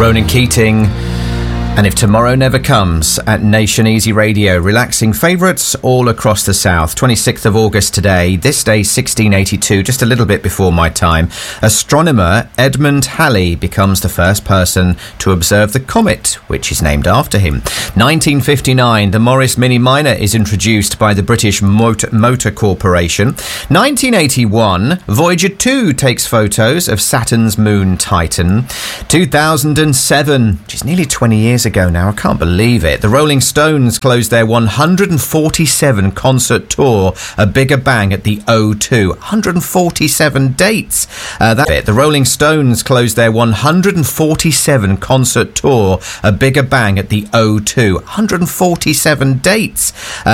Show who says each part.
Speaker 1: Ronan Keating. And If Tomorrow Never Comes at Nation Easy Radio. Relaxing favourites all across the south. 26th of August today. This day, 1682, just a little bit before my time. Astronomer Edmund Halley becomes the first person to observe the comet, which is named after him. 1959, the Morris Mini Minor is introduced by the British Motor Corporation. 1981, Voyager 2 takes photos of Saturn's moon Titan. 2007, which is nearly 20 years ago now, I can't believe it. The Rolling Stones closed their 147 concert tour, A Bigger Bang at the O2. 147 dates. The Rolling Stones closed their 147 concert tour, A Bigger Bang at the O2. 147 dates.